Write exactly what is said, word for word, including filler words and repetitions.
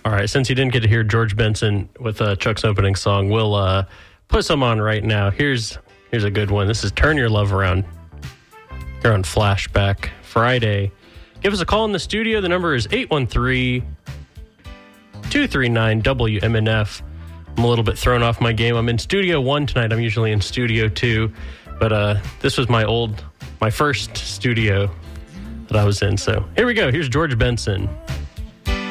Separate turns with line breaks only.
All right, since you didn't get to hear George Benson with uh, Chuck's opening song, we'll uh, put some on right now. Here's here's a good one. This is Turn Your Love Around. Here on Flashback Friday. Give us a call in the studio. The number is eight one three, two three nine, W M N F. I'm a little bit thrown off my game. I'm in Studio One tonight. I'm usually in Studio Two. But uh, this was my old, my first studio that I was in. So here we go. Here's George Benson.